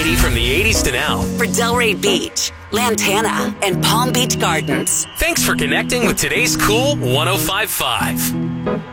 variety from the 80s to now. For Delray Beach, Lantana, and Palm Beach Gardens. Thanks for connecting with today's Cool 105.5.